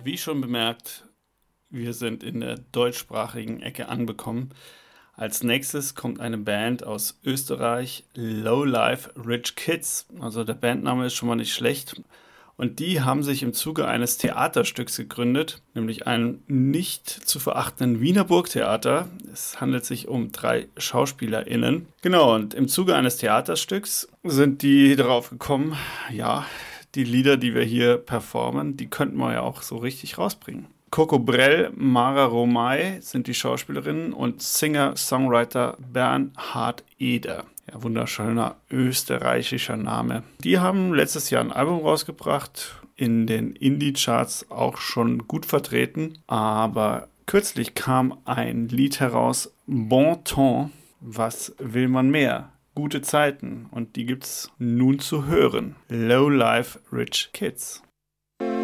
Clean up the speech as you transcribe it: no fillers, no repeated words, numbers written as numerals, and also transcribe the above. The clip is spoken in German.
Wie schon bemerkt, wir sind in der deutschsprachigen Ecke angekommen. Als nächstes kommt eine Band aus Österreich, Lowlife Rich Kids. Also der Bandname ist schon mal nicht schlecht. Und die haben sich im Zuge eines Theaterstücks gegründet, nämlich einem nicht zu verachtenden Wiener Burgtheater. Es handelt sich um 3 SchauspielerInnen. Genau, und im Zuge eines Theaterstücks sind die darauf gekommen, ja, die Lieder, die wir hier performen, die könnten wir ja auch so richtig rausbringen. Coco Brell, Mara Romay sind die Schauspielerinnen und Singer-Songwriter Bernhard Eder. Ja, wunderschöner österreichischer Name. Die haben letztes Jahr ein Album rausgebracht, in den Indie-Charts auch schon gut vertreten. Aber kürzlich kam ein Lied heraus, Bon Temps, was will man mehr? Gute Zeiten. Und die gibt's nun zu hören. Lowlife Rich Kids.